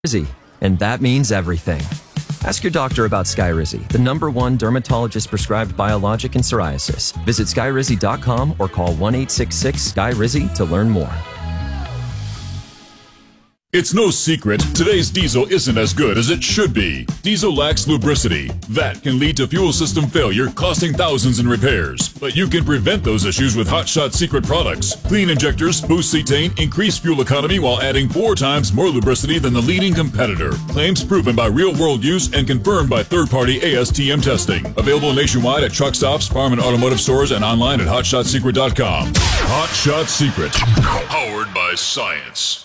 Skyrizi, and that means everything. Ask your doctor about Skyrizi, the #1 dermatologist-prescribed biologic in psoriasis. Visit Skyrizi.com or call 1-866-SKYRIZI to learn more. It's no secret, today's diesel isn't as good as it should be. Diesel lacks lubricity. That can lead to fuel system failure, costing thousands in repairs. But you can prevent those issues with Hot Shot Secret products. Clean injectors, boost cetane, increase fuel economy while adding 4 times more lubricity than the leading competitor. Claims proven by real-world use and confirmed by third-party ASTM testing. Available nationwide at truck stops, farm and automotive stores, and online at hotshotsecret.com. Hot Shot Secret. Powered by science.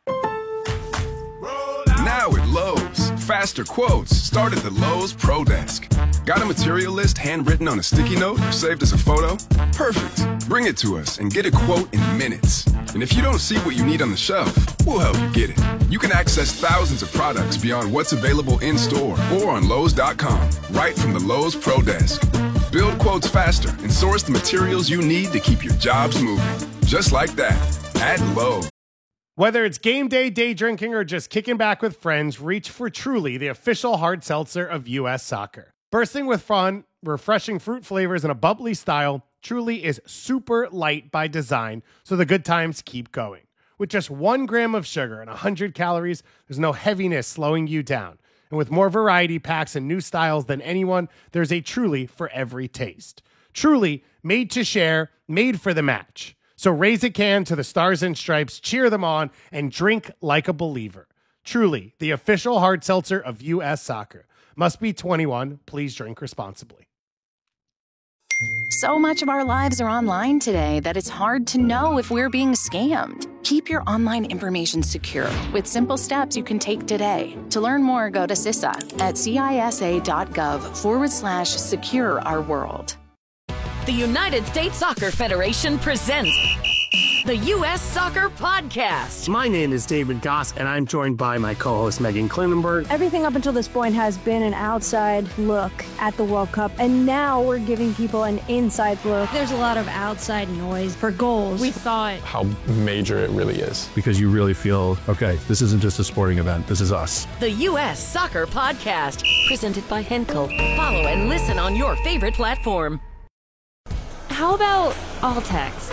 Now at Lowe's, faster quotes start at the Lowe's Pro Desk. Got a material list handwritten on a sticky note or saved as a photo? Perfect. Bring it to us and get a quote in minutes. And if you don't see what you need on the shelf, we'll help you get it. You can access thousands of products beyond what's available in store or on Lowe's.com, right from the Lowe's Pro Desk. Build quotes faster and source the materials you need to keep your jobs moving. Just like that, at Lowe's. Whether it's game day, day drinking, or just kicking back with friends, reach for Truly, the official hard seltzer of U.S. Soccer. Bursting with fun, refreshing fruit flavors, and a bubbly style, Truly is super light by design, so the good times keep going. With just 1 gram of sugar and 100 calories, there's no heaviness slowing you down. And with more variety packs and new styles than anyone, there's a Truly for every taste. Truly, made to share, made for the match. So raise a can to the Stars and Stripes, cheer them on, and drink like a believer. Truly, the official hard seltzer of U.S. Soccer. Must be 21. Please drink responsibly. So much of our lives are online today that it's hard to know if we're being scammed. Keep your online information secure with simple steps you can take today. To learn more, go to CISA at CISA.gov/secure our world. The United States Soccer Federation presents the U.S. Soccer Podcast. My name is David Goss, and I'm joined by my co-host Megan Klinenberg. Everything up until this point has been an outside look at the World Cup, and now we're giving people an inside look. There's a lot of outside noise for goals. We thought how major it really is. Because you really feel, okay, this isn't just a sporting event, this is us. The U.S. Soccer Podcast, presented by Henkel. Follow and listen on your favorite platform. How about all text?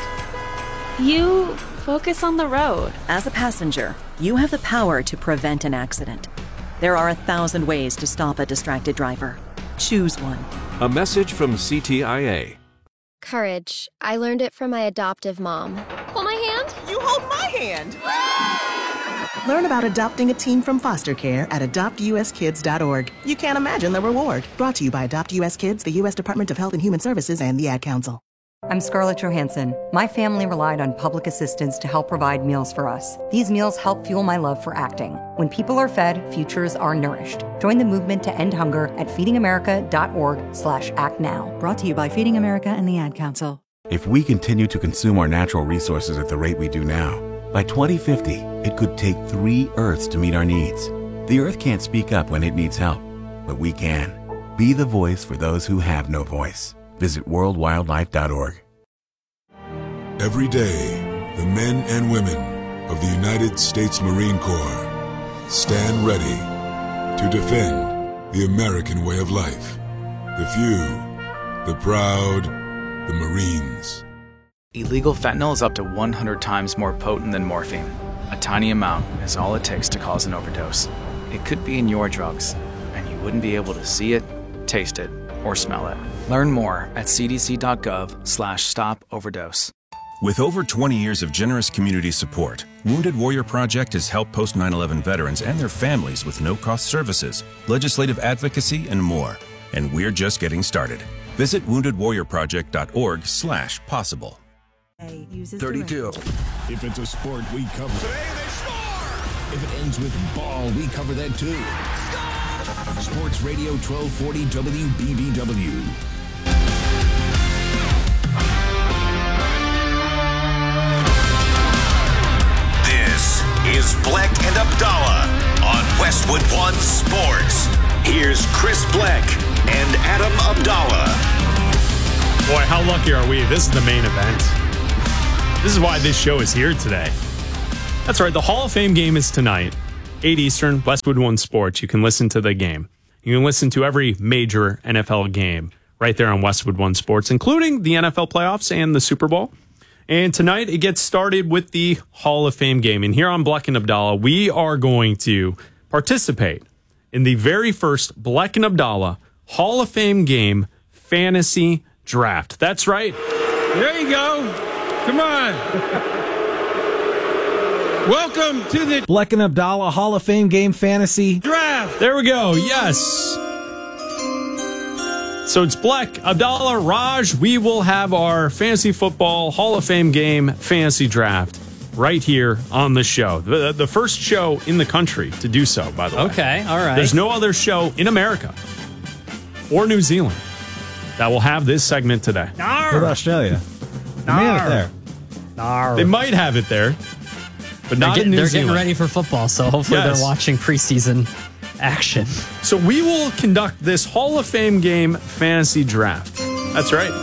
You focus on the road. As a passenger, you have the power to prevent an accident. There are 1,000 ways to stop a distracted driver. Choose one. A message from CTIA. Courage. I learned it from my adoptive mom. Hold my hand. You hold my hand. Learn about adopting a teen from foster care at adoptuskids.org. You can't imagine the reward. Brought to you by Adopt US Kids, the U.S. Department of Health and Human Services, and the Ad Council. I'm Scarlett Johansson. My family relied on public assistance to help provide meals for us. These meals help fuel my love for acting. When people are fed, futures are nourished. Join the movement to end hunger at feedingamerica.org/actnow. Brought to you by Feeding America and the Ad Council. If we continue to consume our natural resources at the rate we do now, by 2050, it could take 3 Earths to meet our needs. The Earth can't speak up when it needs help, but we can. Be the voice for those who have no voice. Visit worldwildlife.org. Every day, the men and women of the United States Marine Corps stand ready to defend the American way of life. The few, the proud, the Marines. Illegal fentanyl is up to 100 times more potent than morphine. A tiny amount is all it takes to cause an overdose. It could be in your drugs, and you wouldn't be able to see it, taste it, or smell it. Learn more at cdc.gov/stop-overdose. With over 20 years of generous community support, Wounded Warrior Project has helped post 9/11 veterans and their families with no-cost services, legislative advocacy, and more. And we're just getting started. Visit woundedwarriorproject.org/possible. 32. If it's a sport, we cover it. Today they score! If it ends with ball, we cover that too. Score! Sports Radio 1240 WBBW. This is Bleck and Abdallah on Westwood One Sports. Here's Chris Bleck and Adam Abdallah. Boy, how lucky are we? This is the main event. This is why this show is here today. That's right, the Hall of Fame game is tonight. 8 Eastern, Westwood One Sports. You can listen to the game. You can listen to every major NFL game right there on Westwood One Sports, including the NFL playoffs and the Super Bowl. And tonight it gets started with the Hall of Fame game. And here on Bleck and Abdallah, we are going to participate in the very first Bleck and Abdallah Hall of Fame game fantasy draft. That's right. There you go. Come on. Welcome to the Bleck and Abdallah Hall of Fame game fantasy draft. There we go. Yes. So it's Bleck, Abdallah, Raj. We will have our fantasy football Hall of Fame game fantasy draft right here on the show. The first show in the country to do so, by the way. Okay, all right. There's no other show in America or New Zealand that will have this segment today. What about Australia? They may have it there. They might have it there, but not in New They're Zealand. getting ready for football, so hopefully Yes. they're watching preseason action. So we will conduct this Hall of Fame game fantasy draft. That's right.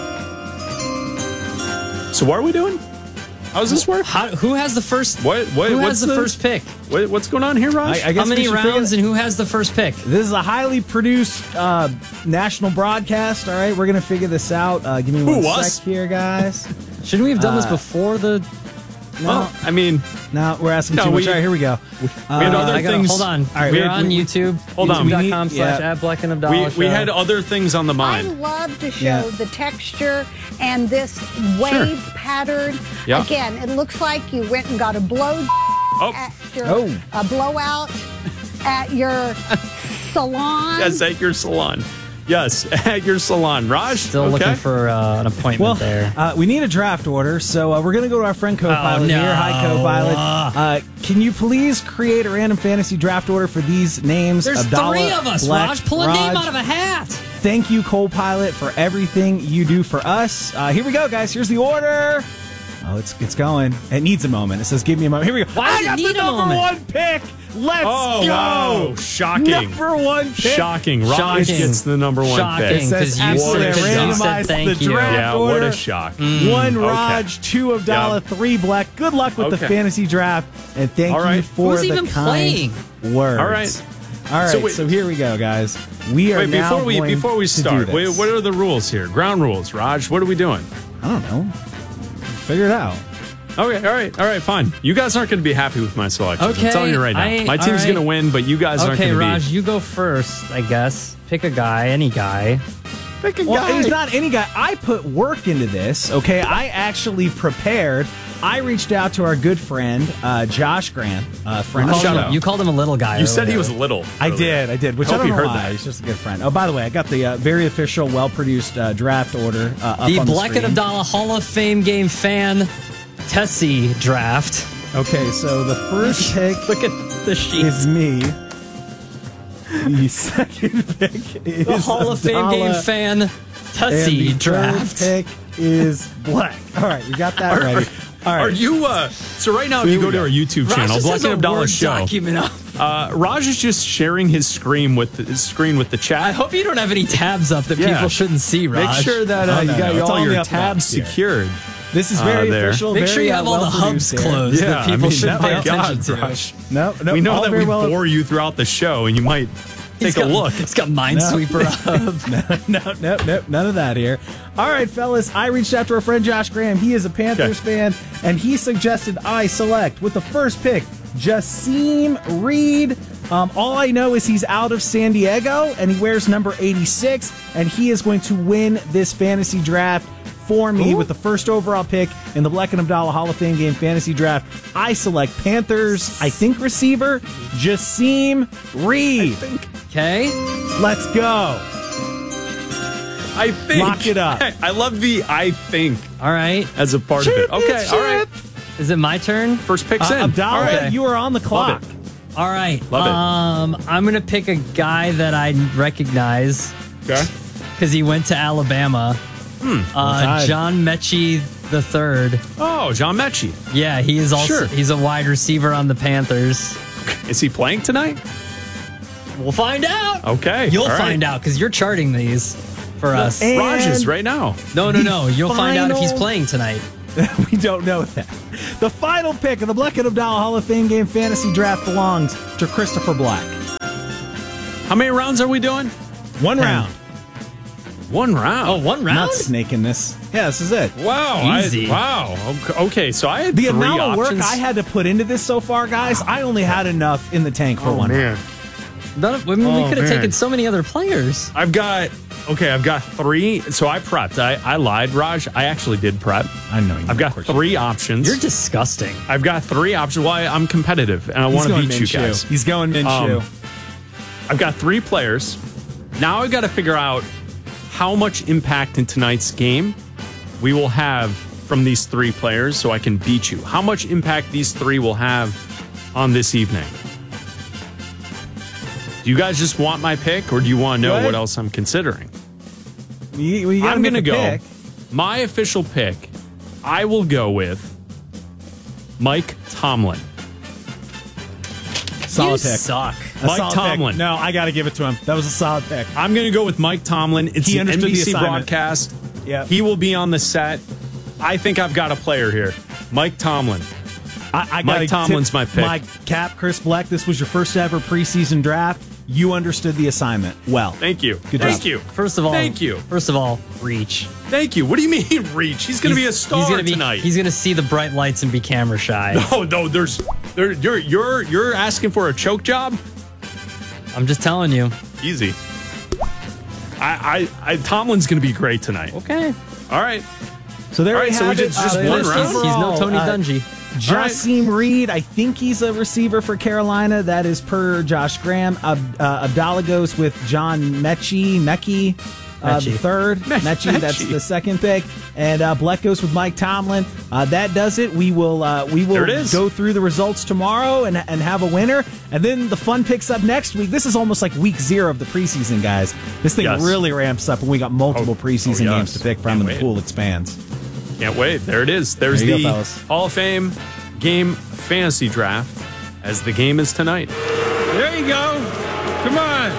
So what are we doing? How does this work? Who has the first? Who what's has the first pick? What's going on here, Raj? I guess How many we should rounds and who has the first pick? This is a highly produced national broadcast. All right, we're going to figure this out. Give me one sec here, guys. Shouldn't we have done this before the? No, I mean, no, we're asking too much. All right, here we go. We had other things. Hold on. All right, we're on YouTube. Hold on. YouTube.com/@BleckandAbdallah. We had other things on the I mind. love to show the texture and this wave pattern. Yeah. Again, it looks like you went and got a at your a blowout at your salon. Yes, at your salon. Yes, at your salon. Raj? Still looking for an appointment there. We need a draft order, so we're going to go to our friend Co-Pilot here. Hi, Co-Pilot. Can you please create a random fantasy draft order for these names? There's Abdallah, three of us, Bleck, Raj. Pull a name out of a hat. Thank you, Co-Pilot, for everything you do for us. Here we go, guys. Here's the order. Oh, it's going. It needs a moment. It says, give me a moment. Here we go. Why does it need a moment? Number one pick. Let's go. Wow. Shocking. Number one pick. Shocking. Raj gets the number one pick. It says absolutely randomize the draft order. What a shock. One Raj, two Abdallah, three Bleck. Good luck with the fantasy draft, and thank you for Who's the even kind words. All right. All right, so here we go, guys. We are now before we start, to do this. what are the rules here? Ground rules, Raj. What are we doing? I don't know. Figure it out. Okay, all right, fine. You guys aren't going to be happy with my selection. Okay, I'm telling you right now. My team's going to win, but you guys aren't going to be. Okay, Raj, you go first, I guess. Pick a guy, any guy. Pick a Well, guy. it's not any guy. I put work into this, okay? I actually prepared. I reached out to our good friend, Josh Grant, friend of the show. You called him a little guy. You said he was little. I did, which I hope don't you know heard why. that. He's just a good friend. Oh, by the way, I got the very official, well-produced draft order up The on the Bleck and screen. Abdallah Hall of Fame game fan Tessie draft. Okay, so the first pick Look at the sheet. is me. The second pick is The Hall of Fame game Abdallah. fan And Tessie the draft. third pick is Bleck. All right, we got that ready. All right. Are you? So right now, if you go to our YouTube channel, Raj just Bleck has and a Abdallah Word show. document up. Raj is just sharing his screen with the chat. I hope you don't have any tabs up that people shouldn't see, Raj. Make sure that you got It's all on the your up tabs box here. secured. This is very there. official. Make sure very, you have all the hubs well-produced here. closed that people should oh pay my attention God, to. Raj. No, We know all that very we well. bore you throughout the show, and you might take a look. It's got Minesweeper up. No, none of that here. All right, fellas, I reached out to our friend Josh Graham. He is a Panthers fan, and he suggested I select with the first pick, Jasim Reed. All I know is he's out of San Diego, and he wears number 86, and he is going to win this fantasy draft for me with the first overall pick in the Bleck and Abdallah Hall of Fame game fantasy draft. I select Panthers, I think receiver, Jasim Reed. Okay. Let's go. I think. Lock it up. I love the I think All right. as a part of it. Okay, all right. Is it my turn? First pick's in. Abdallah, All right. you are on the clock. Love it. All right. Love it. I'm going to pick a guy that I recognize Okay. because he went to Alabama. John Mechie III. Oh, John Mechie. Yeah, he is also Sure. he's a wide receiver on the Panthers. Is he playing tonight? We'll find out. Okay. You'll all right. find out because you're charting these for us. And Raj is right now. No. You'll find out if he's final- playing tonight. We don't know that. The final pick of the Black and Abdallah Hall of Fame Game Fantasy Draft belongs to Christopher Black. How many rounds are we doing? One round. One round? Oh, one round? Not snaking this. Yeah, this is it. Wow. Easy. Wow. Okay, so I had the three amount of options. work I had to put into this so far, guys, I only had enough in the tank for one round. We could have taken so many other players. I've got three. So I prepped. I lied, Raj. I actually did prep. I know. I've got three options. You're disgusting. I've got three options. Why? I'm competitive and I want to beat you guys. He's going Minshew. I've got three players. Now I've got to figure out how much impact in tonight's game we will have from these three players so I can beat you. How much impact these three will have on this evening. Do you guys just want my pick, or do you want to know what else I'm considering? I'm going to go. My official pick, I will go with Mike Tomlin. Solid you pick. Suck. Mike Tomlin. Pick. No, I got to give it to him. That was a solid pick. I'm going to go with Mike Tomlin. It's an NBC broadcast. Yeah. He will be on the set. I think I've got a player here. Mike Tomlin. Mike Tomlin's my pick. My cap, Chris Black, this was your first ever preseason draft. You understood the assignment well. Thank you. Good Thank job. you. First of all, reach. Thank you. What do you mean reach? He's going to be a star tonight. He's going to see the bright lights and be camera shy. No, you're asking for a choke job? I'm just telling you. Easy. Tomlin's going to be great tonight. Okay. All right. So there we have so we it. just one round. He's no Tony Dungy. Jasim Reed, I think he's a receiver for Carolina. That is per Josh Graham. Abdallah goes with John Mechie, the third. Mechie, that's the second pick. And Bleck goes with Mike Tomlin. That does it. We will go through the results tomorrow and have a winner. And then the fun picks up next week. This is almost like week 0 of the preseason, guys. This thing really ramps up when we got multiple preseason games to pick from and the pool expands. Can't wait. There it is. There's there the go, Hall of Fame Game Fantasy Draft as the game is tonight. There you go. Come on.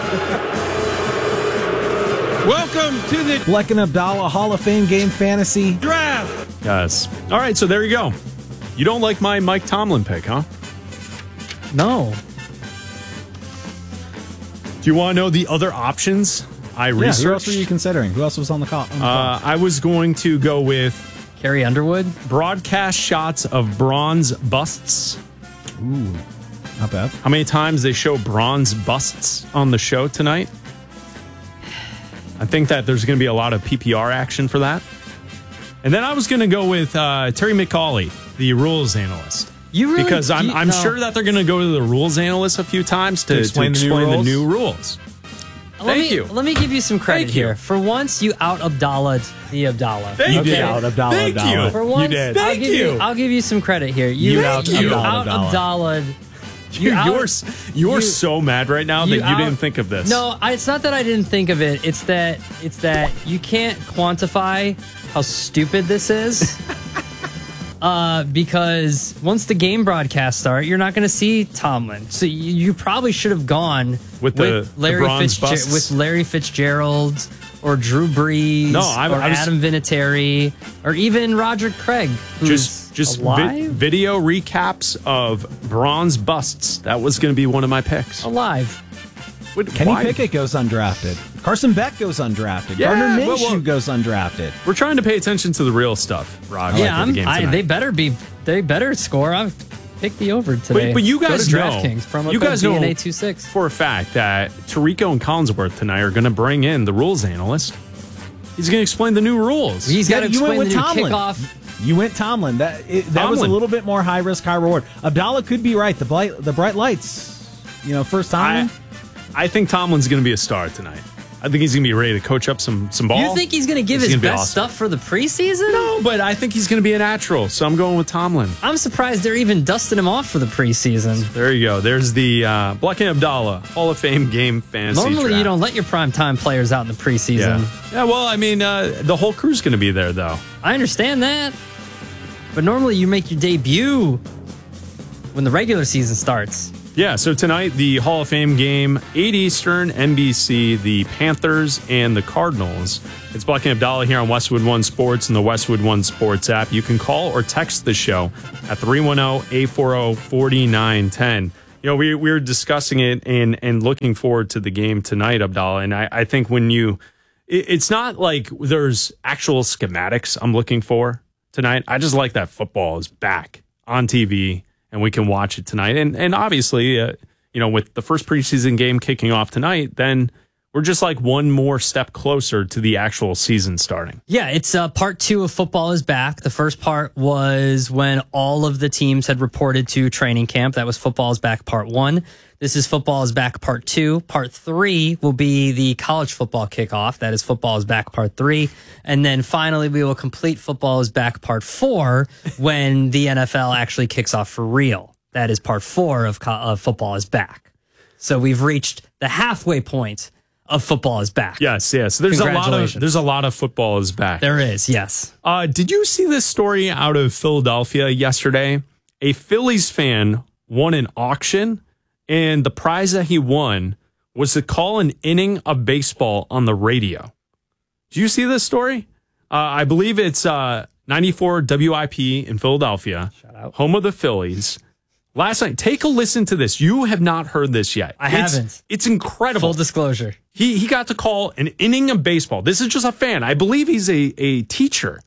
Welcome to the Bleck and Abdallah Hall of Fame Game Fantasy Draft. Yes. All right, so there you go. You don't like my Mike Tomlin pick, huh? No. Do you want to know the other options I researched? Who else were you considering? Who else was on the call? I was going to go with Carrie Underwood. Broadcast shots of bronze busts. Ooh, not bad. How many times they show bronze busts on the show tonight? I think that there's going to be a lot of PPR action for that. And then I was going to go with Terry McCauley, the rules analyst. Because I'm sure that they're going to go to the rules analyst a few times to explain the new rules. Thank you. Let me give you some credit here. For once, you out-Abdallah'd the Abdallah. You did out-Abdallah. Thank you. For once, you did. I'll give you some credit here. You out-Abdallah'd. You're so mad right now that you didn't think of this. No, it's not that I didn't think of it. It's that you can't quantify how stupid this is. Because once the game broadcasts start, you're not going to see Tomlin. So you probably should have gone with Larry Fitzgerald or Drew Brees or Adam Vinatieri or even Roger Craig, who's just alive? Video recaps of bronze busts. That was going to be one of my picks. Alive. Kenny Pickett goes undrafted. Carson Beck goes undrafted. Gardner Minshew goes undrafted. We're trying to pay attention to the real stuff, Rod. They better score. I've picked the over today. But you guys know, DraftKings, you guys know DNA26 for a fact that Tirico and Collinsworth tonight are going to bring in the rules analyst. He's going to explain the new rules. He's got to explain the new Tomlin. kickoff. You went Tomlin. That was a little bit more high risk, high reward. Abdallah could be right. The bright lights. First time. I think Tomlin's going to be a star tonight. I think he's going to be ready to coach up some ball. You think he's going to give his best stuff for the preseason? No, but I think he's going to be a natural, so I'm going with Tomlin. I'm surprised they're even dusting him off for the preseason. There you go. There's the Bleck and Abdallah Hall of Fame Game Fantasy Normally, draft. you don't let your primetime players out in the preseason. Yeah, well, I mean, the whole crew's going to be there, though. I understand that. But normally, you make your debut when the regular season starts. Yeah, so tonight, the Hall of Fame game, 8 Eastern, NBC, the Panthers and the Cardinals. It's Bleck and Abdallah here on Westwood One Sports and the Westwood One Sports app. You can call or text the show at 310-840-4910. You know, we were discussing it and looking forward to the game tonight, Abdallah. And I think when it's not like there's actual schematics I'm looking for tonight. I just like that football is back on TV and we can watch it tonight. And obviously, with the first preseason game kicking off tonight, then we're just like one more step closer to the actual season starting. Yeah, it's part 2 of Football is Back. The first part was when all of the teams had reported to training camp. That was Football is Back part 1. This is Football is Back part 2. Part 3 will be the college football kickoff. That is Football is Back part 3. And then finally, we will complete Football is Back part 4 when the NFL actually kicks off for real. That is part 4 of Football is Back. So we've reached the halfway point of Football is Back. Yes. There's a lot of Football is Back. There is, yes. Did you see this story out of Philadelphia yesterday? A Phillies fan won an auction, and the prize that he won was to call an inning of baseball on the radio. Did you see this story? I believe it's 94 WIP in Philadelphia, home of the Phillies. Last night, take a listen to this. You have not heard this yet. I haven't. It's incredible. Full disclosure. He got to call an inning of baseball. This is just a fan. I believe he's a teacher.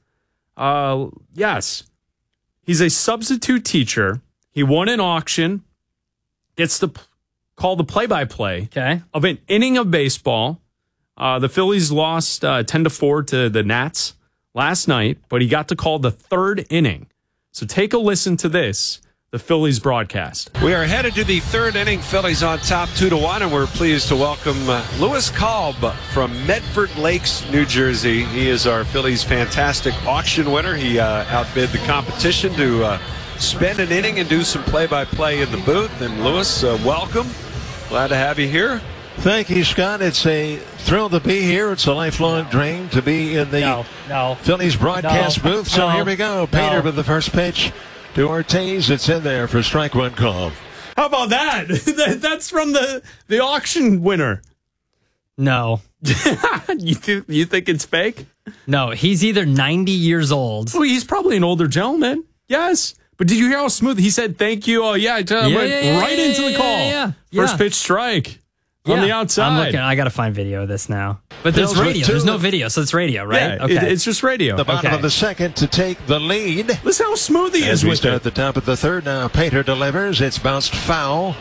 Yes. He's a substitute teacher. He won an auction. Gets to call the play-by-play of an inning of baseball. The Phillies lost 10-4 to the Nats last night, but he got to call the third inning. So take a listen to this. The Phillies broadcast. We are headed to the third inning. Phillies on top 2-1, and we're pleased to welcome Lewis Kalb from Medford Lakes, New Jersey. He is our Phillies fantastic auction winner. He outbid the competition to spend an inning and do some play-by-play in the booth. And Lewis, welcome. Glad to have you here. Thank you, Scott. It's a thrill to be here. It's a lifelong dream to be in the Phillies broadcast booth. So here we go. Painter with the first pitch to Ortiz. It's in there for strike one call. How about that? That's from the auction winner. No. You think it's fake? No, he's either 90 years old. Oh, he's probably an older gentleman. Yes. But did you hear how smooth he said thank you? Oh, yeah. Right into the call. First pitch strike on the outside. I'm looking. I got to find video of this now. But there's radio. There's no video, so it's radio, right? Yeah, okay. It's just radio. The bottom of the second to take the lead. Listen how smooth he is. We start at the top of the third. Now Painter delivers. It's bounced foul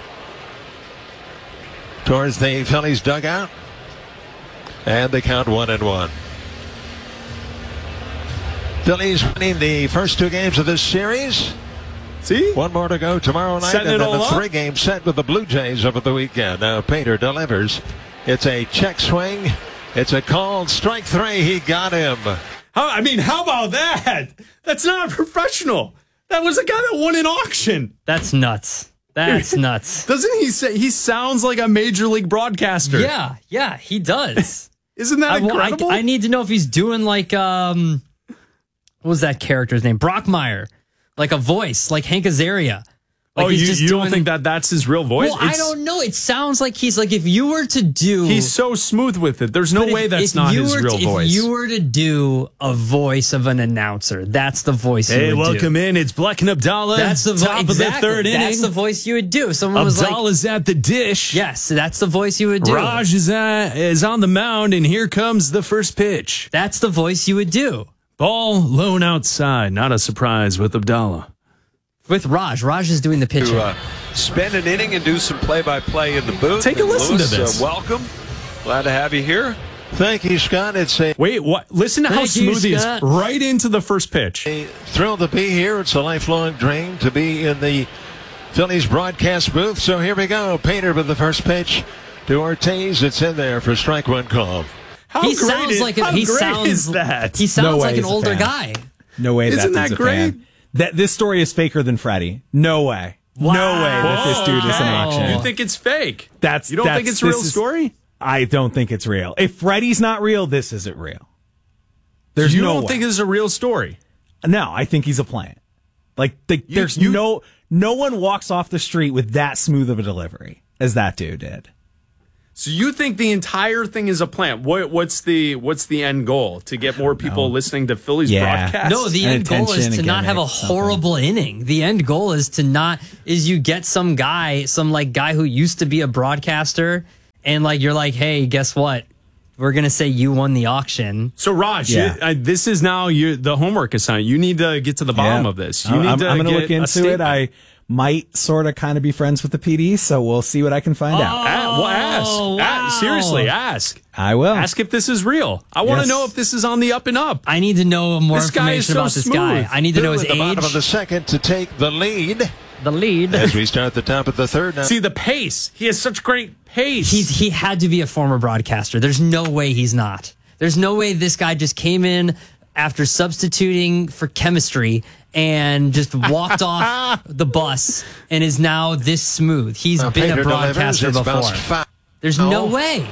towards the Phillies dugout. And they count 1-1. Phillies winning the first 2 games of this series. See? One more to go tomorrow night. Setting and then a 3-game set with the Blue Jays over the weekend. Now Painter delivers. It's a check swing. It's a called strike 3. He got him. How about that? That's not professional. That was a guy that won an auction. That's nuts. That's nuts. Doesn't he say he sounds like a major league broadcaster? Yeah, he does. Isn't that incredible? I need to know if he's doing like what was that character's name? Brockmeyer. Like a voice, like Hank Azaria. Like you don't think that's his real voice? Well, I don't know. It sounds like he's like, if you were to do... He's so smooth with it. There's no way that's not his real voice. If you were to do a voice of an announcer, that's the voice you would do. Hey, welcome in. It's Bleck and Abdallah. That's the top of the third inning. That's the voice you would do. Someone was like... Abdallah's at the dish. Yes, that's the voice you would do. Raj is on the mound, and here comes the first pitch. That's the voice you would do. Ball lone outside. Not a surprise with Abdallah. With Raj. Raj is doing the pitching. To spend an inning and do some play-by-play in the booth. Take a listen Lewis, to this. Welcome. Glad to have you here. Thank you, Scott. Wait, what? Listen to how smooth he is. Right into the first pitch. Thrilled to be here. It's a lifelong dream to be in the Phillies broadcast booth. So here we go. Painter with the first pitch to Ortiz. It's in there for strike one call. He sounds like an older guy. No way. Isn't that great? This story is faker than Freddie. No way. Wow. No way that this dude is an auction. You think it's fake? You don't think it's a real story? I don't think it's real. If Freddie's not real, this isn't real. You don't think this is a real story? No, I think he's a plant. Like there's No one walks off the street with that smooth of a delivery as that dude did. So you think the entire thing is a plant? What's the end goal? To get more people listening to Phillies broadcast? No, the end goal is to not have a horrible inning. The end goal is you get some guy who used to be a broadcaster, and you're like, hey, guess what? We're going to say you won the auction. So, Raj, this is now the homework assignment. You need to get to the bottom of this. I'm going to look into it. I might sort of kind of be friends with the PD, so we'll see what I can find out. Well, ask. Seriously, ask. I will. Ask if this is real. I want to know if this is on the up and up. I need to know more information about this guy. I need to know his age. At the bottom of the second to take the lead. As we start the top of the third now. See the pace. He has such great pace. He had to be a former broadcaster. There's no way he's not. There's no way this guy just came in after substituting for chemistry and just walked off the bus and is now this smooth. He's been a broadcaster before. There's no way.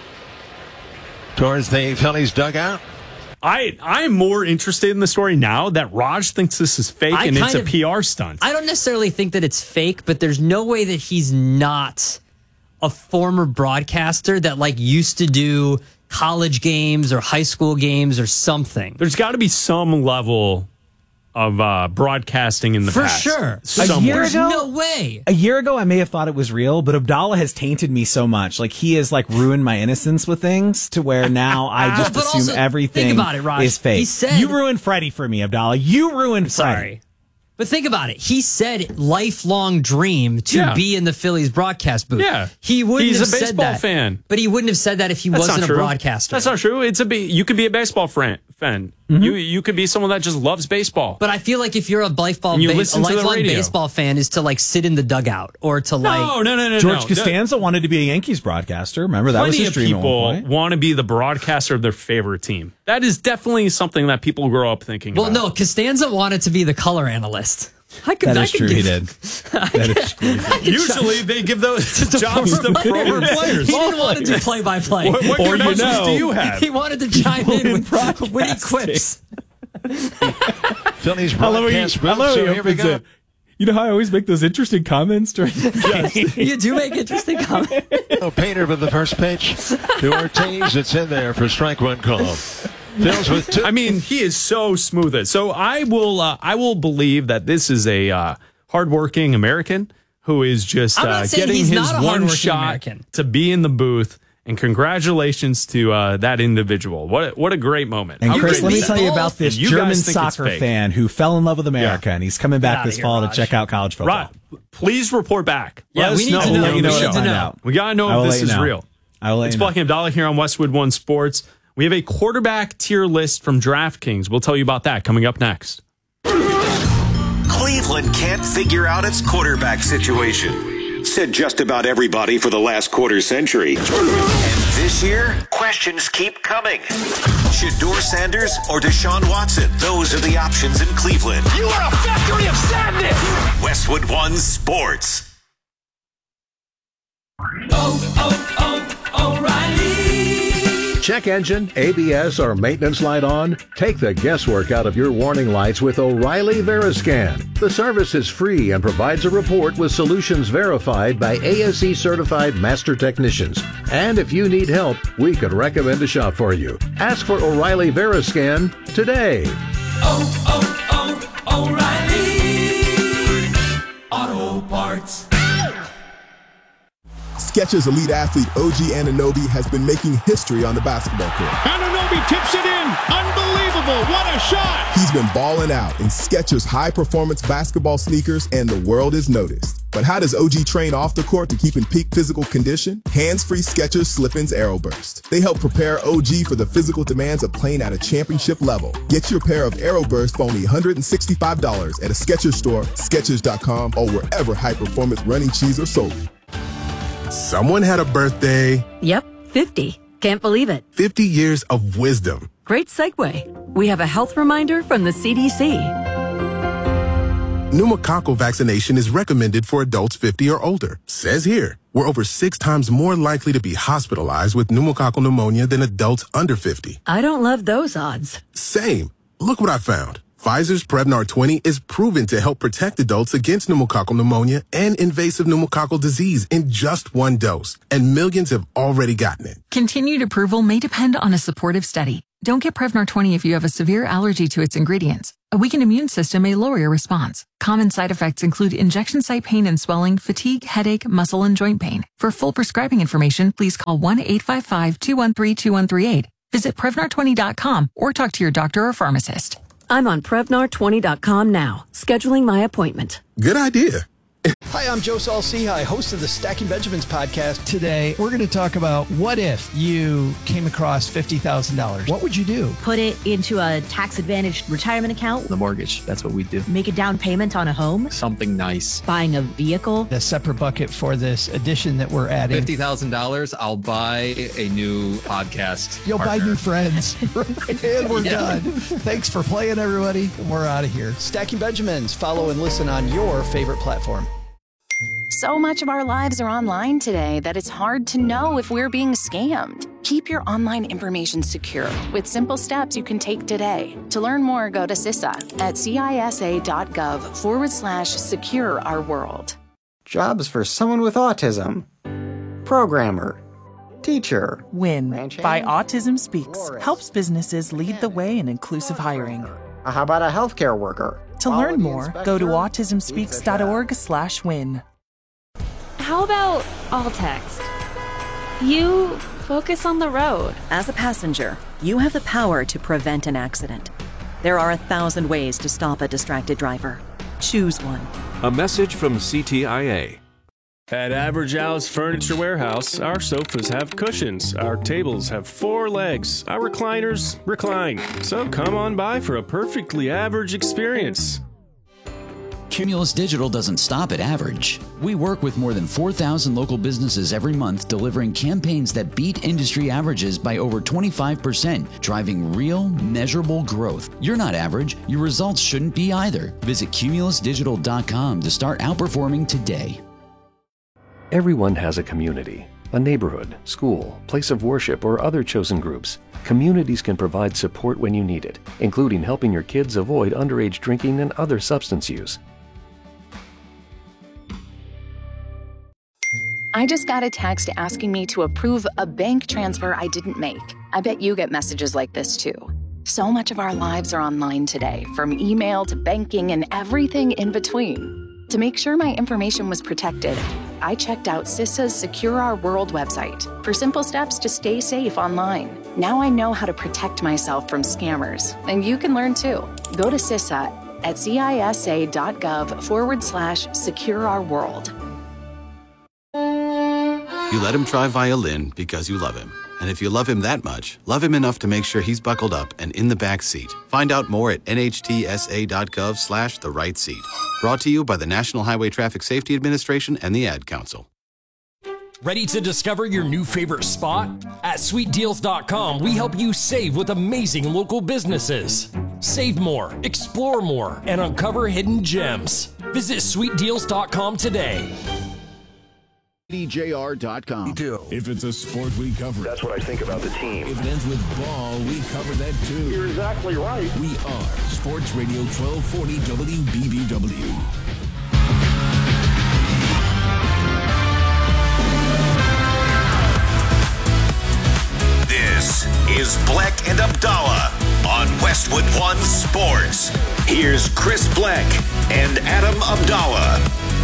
Towards the Phillies dugout. I'm more interested in the story now that Raj thinks this is fake and it's a PR stunt. I don't necessarily think that it's fake, but there's no way that he's not a former broadcaster that used to do college games or high school games or something. There's got to be some level of broadcasting in the past. For sure. There's no way. A year ago, I may have thought it was real, but Abdallah has tainted me so much. He has ruined my innocence with things to where now I just assume everything think about it, Raj. is fake. He said, you ruined Freddie for me, Abdallah. You ruined Freddie. Sorry. But think about it. He said lifelong dream to be in the Phillies broadcast booth. Yeah. He's a baseball fan. But he wouldn't have said that if he wasn't a broadcaster. That's not true. You could be a baseball fan. Mm-hmm. You could be someone that just loves baseball. But I feel like if you're a lifelong baseball fan is to sit in the dugout or to No. George Costanza wanted to be a Yankees broadcaster. Remember, that was his dream at one point. People want to be the broadcaster of their favorite team. That is definitely something that people grow up thinking about. Well, no, Costanza wanted to be the color analyst. That is true, he did. Usually they give those jobs to former players. He didn't want to do play-by-play. What credentials do you have? He wanted to chime in with witty quips. Phillies broadcast booth, so here we go. You know how I always make those interesting comments during the game? You do make interesting comments. Painter with the first pitch to Ortiz. It's in there for strike one call. Phil's with two. I mean, he is so smooth. So I will believe that this is a hardworking American who is just getting his one shot to be in the booth. And congratulations to that individual. What a great moment. And Chris, let me tell you about this German soccer fan who fell in love with America, and he's coming back this fall to check out college football. Rod, please report back. Yeah, we need to know. We got to know if this is real. It's Bucky Abdallah here on Westwood One Sports. We have a quarterback tier list from DraftKings. We'll tell you about that coming up next. Cleveland can't figure out its quarterback situation. Said just about everybody for the last quarter century. And this year, questions keep coming. Shedeur Sanders or Deshaun Watson? Those are the options in Cleveland. You are a factory of sadness! Westwood One Sports. O'Reilly! Check engine, ABS, or maintenance light on? Take the guesswork out of your warning lights with O'Reilly Veriscan. The service is free and provides a report with solutions verified by ASE certified master technicians. And if you need help, we could recommend a shop for you. Ask for O'Reilly Veriscan today. O'Reilly Auto Parts. Skechers elite athlete OG Anunoby has been making history on the basketball court. Anunoby tips it in. Unbelievable. What a shot. He's been balling out in Skechers high-performance basketball sneakers, and the world has noticed. But how does OG train off the court to keep in peak physical condition? Hands-free Skechers Slip-ins Aeroburst. They help prepare OG for the physical demands of playing at a championship level. Get your pair of Aeroburst for only $165 at a Skechers store, Skechers.com, or wherever high-performance running shoes are sold. Someone had a birthday. Yep, 50. Can't believe it. 50 years of wisdom. Great segue. We have a health reminder from the CDC. Pneumococcal vaccination is recommended for adults 50 or older. Says here, we're over 6 times more likely to be hospitalized with pneumococcal pneumonia than adults under 50. I don't love those odds. Same. Look what I found. Pfizer's Prevnar 20 is proven to help protect adults against pneumococcal pneumonia and invasive pneumococcal disease in just one dose, and millions have already gotten it. Continued approval may depend on a supportive study. Don't get Prevnar 20 if you have a severe allergy to its ingredients. A weakened immune system may lower your response. Common side effects include injection site pain and swelling, fatigue, headache, muscle, and joint pain. For full prescribing information, please call 1-855-213-2138. Visit Prevnar20.com or talk to your doctor or pharmacist. I'm on Prevnar20.com now, scheduling my appointment. Good idea. Hi, I'm Joe Saul-Sehy, host of the Stacking Benjamins podcast. Today, we're going to talk about what if you came across $50,000. What would you do? Put it into a tax-advantaged retirement account. The mortgage, that's what we do. Make a down payment on a home. Something nice. Buying a vehicle. A separate bucket for this addition that we're adding. $50,000, I'll buy a new podcast. You'll partner. buy new friends. And we're done. Thanks for playing, everybody. And we're out of here. Stacking Benjamins. Follow and listen on your favorite platform. So much of our lives are online today that it's hard to know if we're being scammed. Keep your online information secure with simple steps you can take today. To learn more, go to CISA at CISA.gov/secure our world. Jobs for someone with autism. Programmer. Teacher. WIN by Autism Speaks helps businesses lead the way in inclusive hiring. How about a healthcare worker? To learn more, go to autismspeaks.org/win. How about all text? You focus on the road. As a passenger, you have the power to prevent an accident. There are 1,000 ways to stop a distracted driver. Choose one. A message from CTIA. At Average Al's Furniture Warehouse, our sofas have cushions, our tables have 4 legs, our recliners recline. So come on by for a perfectly average experience. Cumulus Digital doesn't stop at average. We work with more than 4,000 local businesses every month, delivering campaigns that beat industry averages by over 25%, driving real, measurable growth. You're not average. Your results shouldn't be either. Visit cumulusdigital.com to start outperforming today. Everyone has a community, a neighborhood, school, place of worship, or other chosen groups. Communities can provide support when you need it, including helping your kids avoid underage drinking and other substance use. I just got a text asking me to approve a bank transfer I didn't make. I bet you get messages like this too. So much of our lives are online today, from email to banking and everything in between. To make sure my information was protected, I checked out CISA's Secure Our World website for simple steps to stay safe online. Now I know how to protect myself from scammers, and you can learn too. Go to CISA at CISA.gov/secure our world. You let him try violin because you love him. And if you love him that much, love him enough to make sure he's buckled up and in the back seat. Find out more at nhtsa.gov/the-right seat. Brought to you by the National Highway Traffic Safety Administration and the Ad Council. Ready to discover your new favorite spot? At sweetdeals.com, we help you save with amazing local businesses. Save more, explore more, and uncover hidden gems. Visit sweetdeals.com today. DJR.com. If it's a sport, we cover it. That's what I think about the team. If it ends with ball, we cover that too. You're exactly right. We are Sports Radio 1240 WBBW. This is Bleck and Abdallah on Westwood One Sports. Here's Chris Bleck and Adam Abdallah.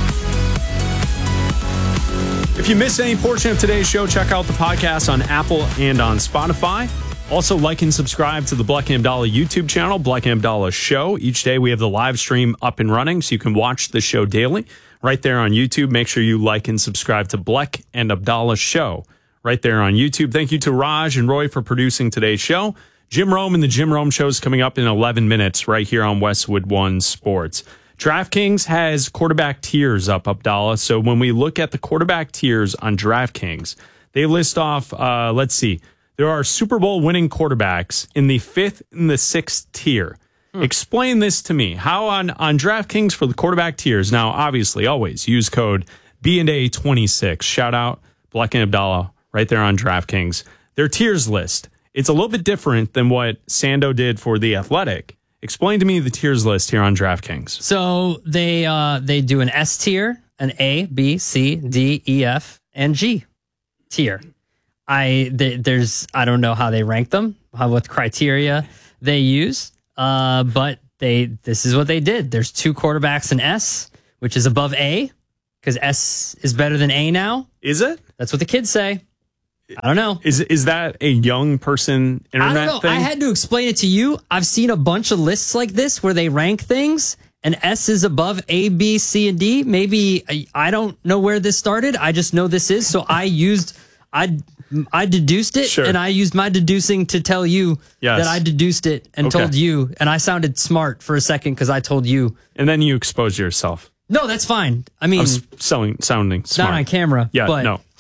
If you missed any portion of today's show, check out the podcast on Apple and on Spotify. Also, like and subscribe to the Bleck and Abdallah YouTube channel, Bleck and Abdallah Show. Each day we have the live stream up and running, so you can watch the show daily right there on YouTube. Make sure you like and subscribe to Bleck and Abdallah Show right there on YouTube. Thank you to Raj and Roy for producing today's show. Jim Rome and the Jim Rome Show is coming up in 11 minutes right here on Westwood One Sports. DraftKings has quarterback tiers up, Abdallah. So when we look at the quarterback tiers on DraftKings, they list off, let's see, there are Super Bowl winning quarterbacks in the 5th and the 6th tier. Explain this to me. How on DraftKings for the quarterback tiers, now obviously always use code B&A26. Shout out Bleck and Abdallah right there on DraftKings. Their tiers list, it's a little bit different than what Sando did for The Athletic. Explain to me the tiers list here on DraftKings. So they do an S tier, an A, B, C, D, E, F, and G tier. I don't know how they rank them, what criteria they use, but this is what they did. There's 2 quarterbacks in S, which is above A, because S is better than A now. Is it? That's what the kids say. I don't know. Is that a young person internet I don't know. thing? I had to explain it to you. I've seen a bunch of lists like this where they rank things, and S is above A, B, C, and D. Maybe I don't know where this started. I just know this is. So I deduced it, and I used my deducing to tell you that I deduced it and told you. And I sounded smart for a second because I told you. And then you exposed yourself. No, that's fine. I mean, sounding smart. Not on camera. Yeah, but, no.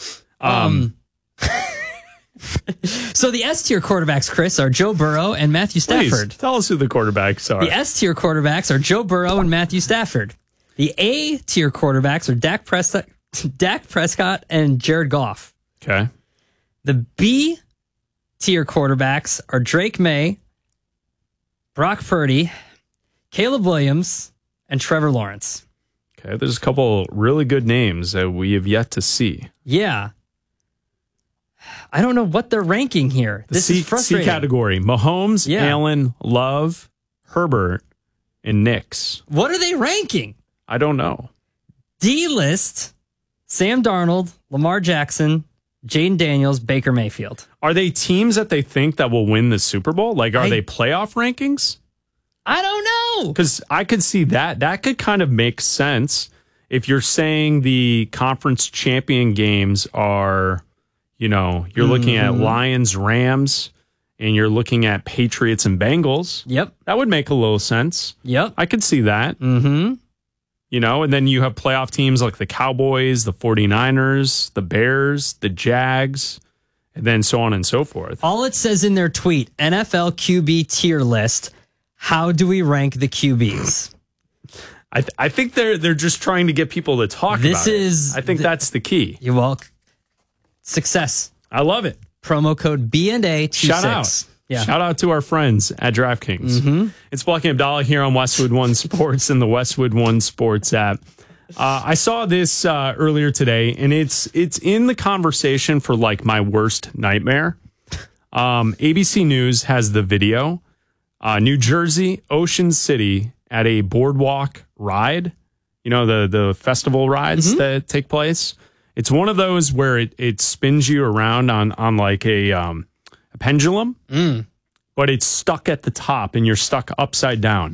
So the S tier quarterbacks, Chris, are Joe Burrow and Matthew Stafford. Please, tell us who the quarterbacks are. The S tier quarterbacks are Joe Burrow and Matthew Stafford. The A tier quarterbacks are Dak Prescott and Jared Goff. Okay. The B tier quarterbacks are Drake May, Brock Purdy, Caleb Williams, and Trevor Lawrence. Okay, there's a couple really good names that we have yet to see. Yeah. I don't know what they're ranking here. This is frustrating. C category: Mahomes, Allen, Love, Herbert, and Nix. What are they ranking? I don't know. D list: Sam Darnold, Lamar Jackson, Jaden Daniels, Baker Mayfield. Are they teams that they think that will win the Super Bowl? Like, are they playoff rankings? I don't know. Because I could see that. That could kind of make sense if you're saying the conference champion games are, you're looking at Lions, Rams, and you're looking at Patriots and Bengals. Yep. That would make a little sense. Yep. I could see that. Mm-hmm. And then you have playoff teams like the Cowboys, the 49ers, the Bears, the Jags, and then so on and so forth. All it says in their tweet, NFL QB tier list. How do we rank the QBs? I think they're just trying to get people to talk about it. I think that's the key. You're welcome. Success. I love it. Promo code B&A26. Shout out. Yeah. Shout out to our friends at DraftKings. Mm-hmm. It's Black and Abdallah here on Westwood One Sports and the Westwood One Sports app. I saw this earlier today, and it's in the conversation for like my worst nightmare. ABC News has the video. New Jersey, Ocean City at a boardwalk ride. The festival rides that take place. It's one of those where it spins you around on like a pendulum, but it's stuck at the top and you're stuck upside down.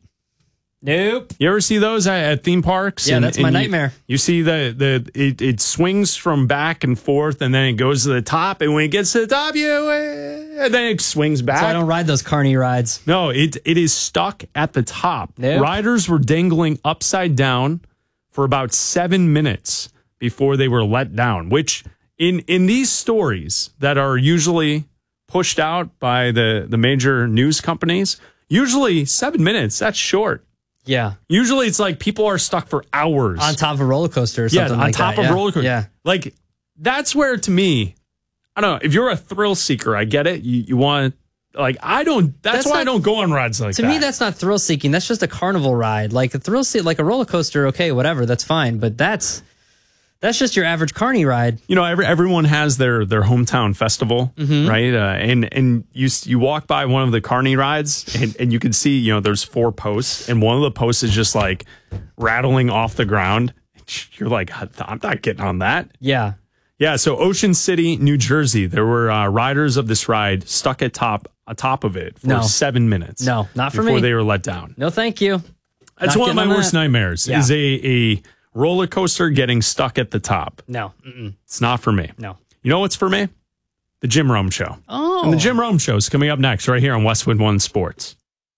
Nope. You ever see those at theme parks? Yeah, that's my nightmare. You see it swings from back and forth, and then it goes to the top, and when it gets to the top, and then it swings back. So I don't ride those carny rides. No, it is stuck at the top. Nope. Riders were dangling upside down for about 7 minutes before they were let down, which in these stories that are usually pushed out by the major news companies, usually 7 minutes, that's short. Yeah. Usually it's like people are stuck for hours. On top of a roller coaster or something like that. on top of a roller coaster. Yeah. Like, that's where, to me, I don't know, if you're a thrill seeker, I get it. You want, like, that's why I don't go on rides like that. To me, that's not thrill seeking. That's just a carnival ride. Like a like a roller coaster, okay, whatever, that's fine. But that's just your average carny ride. Everyone has their hometown festival, right? And you walk by one of the carny rides, and you can see, there's 4 posts, and one of the posts is just like rattling off the ground. You're like, I'm not getting on that. Yeah. Yeah. So Ocean City, New Jersey, there were riders of this ride stuck atop of it for 7 minutes. No, not for me. Before they were let down. No, thank you. That's one of my worst nightmares. Yeah. Is a roller coaster getting stuck at the top. No. It's not for me. No. You know what's for me? The Jim Rome Show. Oh. And the Jim Rome Show is coming up next right here on Westwood One Sports.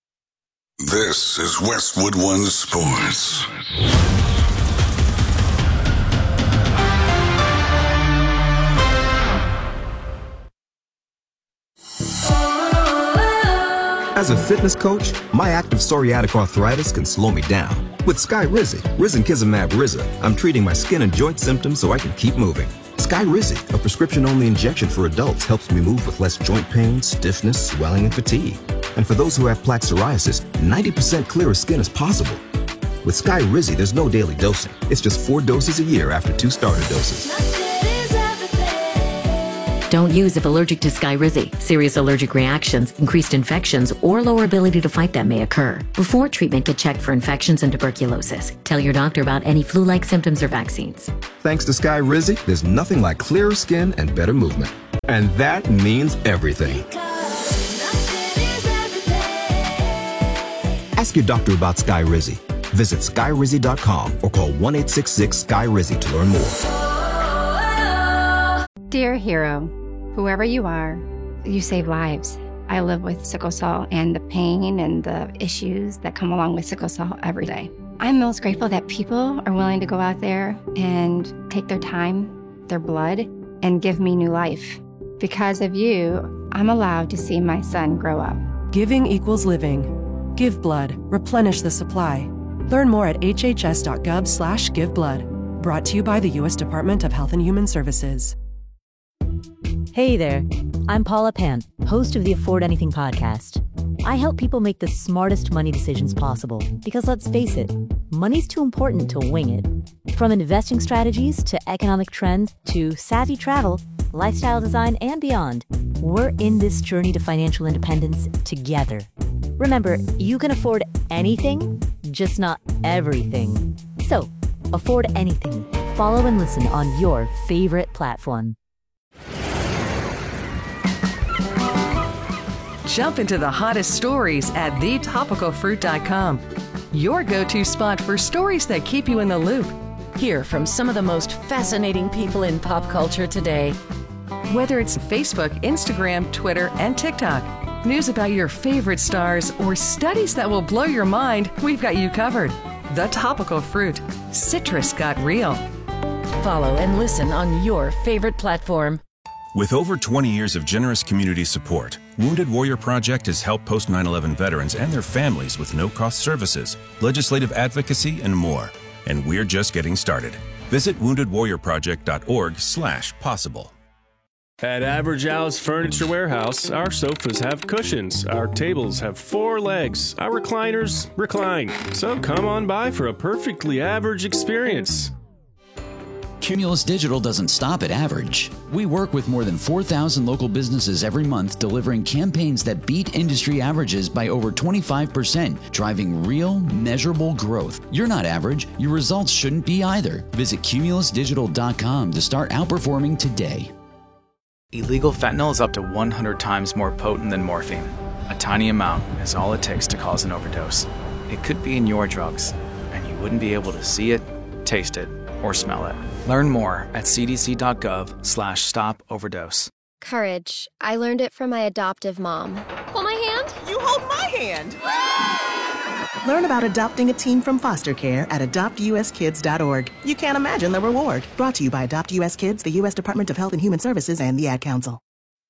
This is Westwood One Sports. As a fitness coach, my active psoriatic arthritis can slow me down. With Skyrizi, risankizumab Riza, I'm treating my skin and joint symptoms so I can keep moving. Skyrizi, a prescription-only injection for adults, helps me move with less joint pain, stiffness, swelling, and fatigue. And for those who have plaque psoriasis, 90% clearer skin is possible. With Skyrizi, there's no daily dosing. It's just 4 doses a year after 2 starter doses. Don't use if allergic to Skyrizi. Serious allergic reactions, increased infections, or lower ability to fight them may occur. Before treatment, get checked for infections and tuberculosis. Tell your doctor about any flu-like symptoms or vaccines. Thanks to Skyrizi, there's nothing like clearer skin and better movement. And that means everything. Ask your doctor about Skyrizi. Visit Skyrizi.com or call 1-866-SKY-RIZI to learn more. Dear hero, whoever you are, you save lives. I live with sickle cell and the pain and the issues that come along with sickle cell every day. I'm most grateful that people are willing to go out there and take their time, their blood, and give me new life. Because of you, I'm allowed to see my son grow up. Giving equals living. Give blood. Replenish the supply. Learn more at hhs.gov/giveblood. Brought to you by the U.S. Department of Health and Human Services. Hey there, I'm Paula Pant, host of the Afford Anything podcast. I help people make the smartest money decisions possible because let's face it, money's too important to wing it. From investing strategies to economic trends to savvy travel, lifestyle design, and beyond, we're in this journey to financial independence together. Remember, you can afford anything, just not everything. So, afford anything. Follow and listen on your favorite platform. Jump into the hottest stories at thetopicalfruit.com. Your go-to spot for stories that keep you in the loop. Hear from some of the most fascinating people in pop culture today. Whether it's Facebook, Instagram, Twitter, and TikTok, news about your favorite stars, or studies that will blow your mind, we've got you covered. The Topical Fruit. Citrus got real. Follow and listen on your favorite platform. With over 20 years of generous community support, Wounded Warrior Project has helped post 9/11 veterans and their families with no-cost services, legislative advocacy, and more. And we're just getting started. Visit woundedwarriorproject.org/possible. At Average Al's Furniture Warehouse, our sofas have cushions, our tables have 4 legs, our recliners recline. So come on by for a perfectly average experience. Cumulus Digital doesn't stop at average. We work with more than 4,000 local businesses every month, delivering campaigns that beat industry averages by over 25%, driving real, measurable growth. You're not average. Your results shouldn't be either. Visit cumulusdigital.com to start outperforming today. Illegal fentanyl is up to 100 times more potent than morphine. A tiny amount is all it takes to cause an overdose. It could be in your drugs, and you wouldn't be able to see it, taste it, or smell it. Learn more at cdc.gov/stop-overdose. Courage. I learned it from my adoptive mom. Hold my hand. You hold my hand. Learn about adopting a teen from foster care at adoptuskids.org. You can't imagine the reward. Brought to you by Adopt US Kids, the U.S. Department of Health and Human Services, and the Ad Council.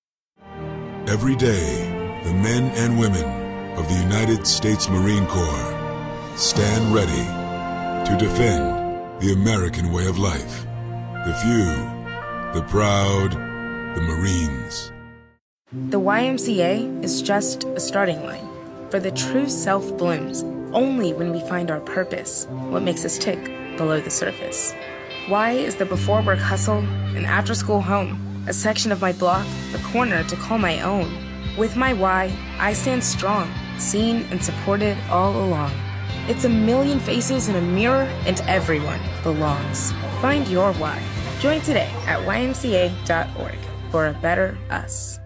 Every day, the men and women of the United States Marine Corps stand ready to defend the American way of life. The few, the proud, the Marines. The YMCA is just a starting line, for the true self blooms only when we find our purpose, what makes us tick below the surface. Y is the before work hustle and after school home, a section of my block, a corner to call my own. With my Y, I stand strong, seen and supported all along. It's a million faces in a mirror, and everyone belongs. Find your why. Join today at ymca.org for a better us.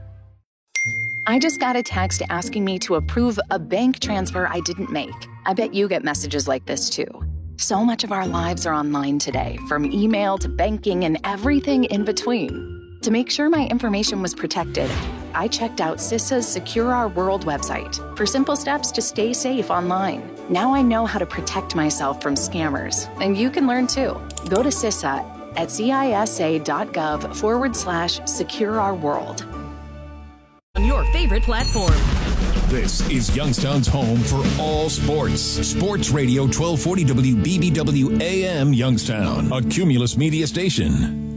I just got a text asking me to approve a bank transfer I didn't make. I bet you get messages like this too. So much of our lives are online today, from email to banking and everything in between. To make sure my information was protected, I checked out CISA's Secure Our World website for simple steps to stay safe online. Now I know how to protect myself from scammers, and you can learn too. Go to CISA at cisa.gov/Secure Our World. On your favorite platform. This is Youngstown's home for all sports. Sports Radio 1240 WBBW AM Youngstown, a Cumulus media station.